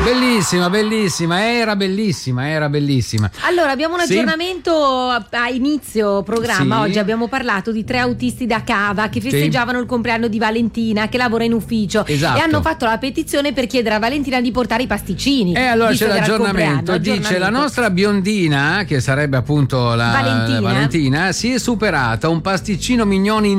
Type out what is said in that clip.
Bellissima, era bellissima. Allora, abbiamo un aggiornamento a inizio programma. Sì. Oggi abbiamo parlato di 3 autisti da Cava che festeggiavano il compleanno di Valentina, che lavora in ufficio. Esatto. E hanno fatto la petizione per chiedere a Valentina di portare i pasticcini. E allora visto c'è che era il l'aggiornamento. compleanno. Dice la nostra biondina, che sarebbe appunto la Valentina. Valentina, si è superata un pasticcino mignon in